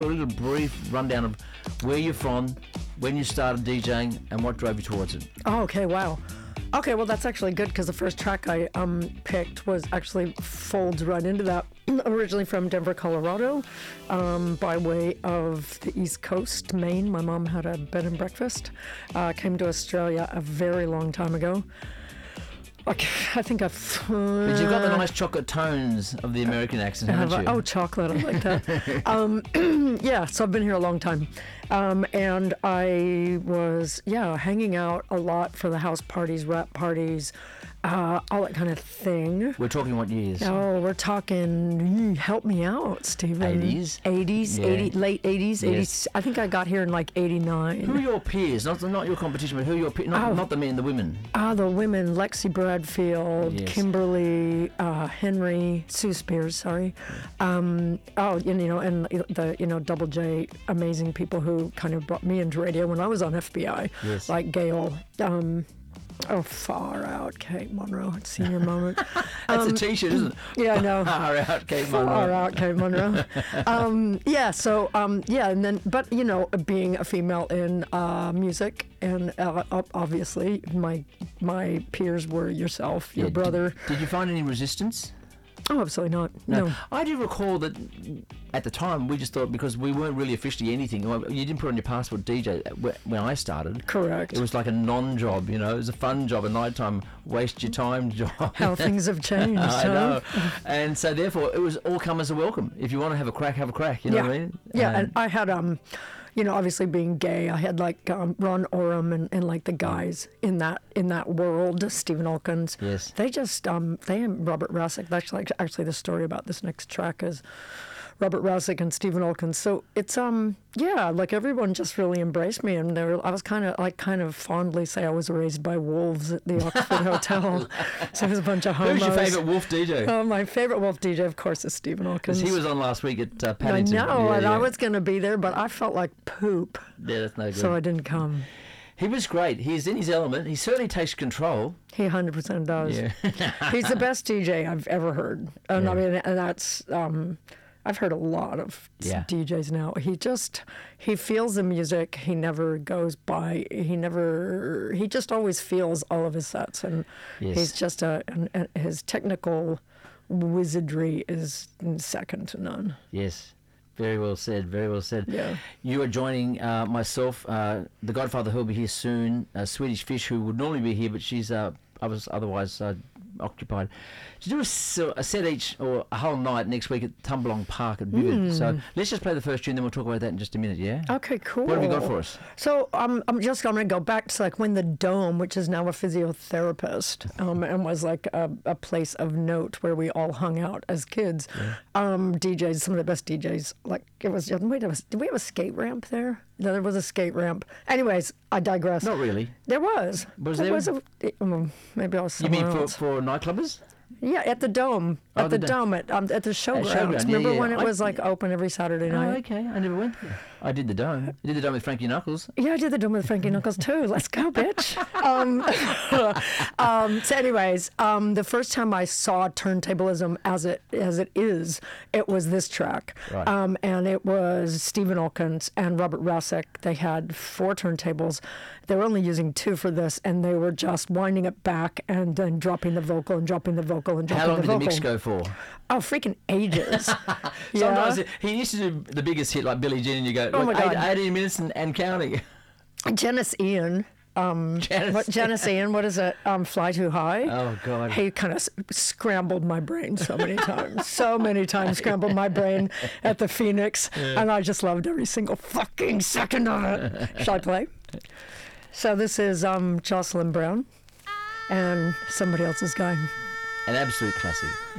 A little brief rundown of where you're from, when you started DJing, and what drove you towards it. Oh, okay, wow. Okay, well, that's actually good because the first track I picked was actually folds right into that. Originally from Denver, Colorado, by way of the East Coast, Maine. My mom had a bed and breakfast. Came to Australia a very long time ago. I think I've... But you've got the nice chocolate tones of the American accent, haven't you? Oh, chocolate, I like that. Yeah, so I've been here a long time. And I was, hanging out a lot for the house parties, rap parties, all that kind of thing. We're talking what years? Oh, we're talking, help me out, Stephen. 80s? 80s, Yeah. late 80s, Yes. 80s. I think I got here in like 89. Who are your peers? Not your competition, but who are your peers? Not the men, the women. The women, Lexi Bradfield, Yes. Kimberly, Henry, Sue Spears, sorry. And the Double J, amazing people who kind of brought me into radio when I was on FBI, Yes. like Gail. Far out, Kate Monroe, senior moment. That's a t-shirt, isn't it? Yeah, I know. Far out, Kate Monroe. Far out, Kate Monroe. And then, but being a female in music, and obviously my peers were yourself, your brother. Did you find any resistance? Oh, absolutely not. No. I do recall that at the time we just thought, because we weren't really officially anything, you didn't put on your passport DJ when I started. Correct. It was like a non-job, it was a fun job, a nighttime waste your time job. How things have changed. I huh? know. And so therefore it was all come as a welcome. If you want to have a crack, you know what I mean? Yeah, and I had obviously being gay, I had like Ron Oram and like the guys in that world, Stephen Elkins. Yes. They just they and Robert Rasick. That's actually the story about this next track is Robert Rasick and Stephen Elkins. So it's like everyone just really embraced me, and I was kind of fondly say I was raised by wolves at the Oxford Hotel. So it was a bunch of homos. Who's your favourite wolf DJ? Oh, my favourite wolf DJ, of course, is Stephen Elkins. He was on last week at Paddington. I know, Yeah, and yeah. I was going to be there, but I felt like poop, Yeah, that's no good. so I didn't come. He was great. He's in his element. He certainly takes control. He 100% does. Yeah. He's the best DJ I've ever heard. And Yeah. I mean, and that's, I've heard a lot of DJs now. He feels the music. He never goes by. He just always feels all of his sets. And Yes. he's just his technical wizardry is second to none. Yes. Very well said. Very well said. Yeah. You are joining myself, the Godfather, who will be here soon, Swedish Fish, who would normally be here, but she's otherwise occupied, to do a set each, or a whole night next week at Tumbalong Park at Vivid. So let's just play the first tune, then we'll talk about that in just a minute, yeah? Okay, cool. What have you got for us? So I'm just going to go back to like when the Dome, which is now a physiotherapist, and was like a place of note where we all hung out as kids. DJs, some of the best DJs. Like it was. Did we have a skate ramp there? No, there was a skate ramp. Anyways, I digress. Not really. There was. Was there? there? Maybe I was You somewhere mean else. for nightclubbers? Yeah, at the Dome. Oh, At the the Dome at the showgrounds. Showground, yeah, Remember yeah. when it was like open every Saturday Oh, night? okay. I never went there. I did the Dome. I did the Dome with Frankie Knuckles. Yeah, I did the Dome with Frankie Knuckles too. Let's go, bitch. So anyways, the first time I saw turntablism as it is, it was this track. Right. And it was Stephen Elkins and Robert Rasick. They had 4 turntables. They were only using 2 for this, and they were just winding it back and then dropping the vocal and dropping the vocal and dropping How long the did the vocal. mix go for? Oh, freaking ages. Sometimes he used to do the biggest hit like Billie Jean, and you go, Oh my God. 18 minutes and counting. Janice Ian. Janice Ian, what is it? Fly Too High? Oh, God. He kind of scrambled my brain so many times. Scrambled my brain at the Phoenix. And I just loved every single fucking second of it. Shall I play? So this is Jocelyn Brown and Somebody Else's Guy. An absolute classic.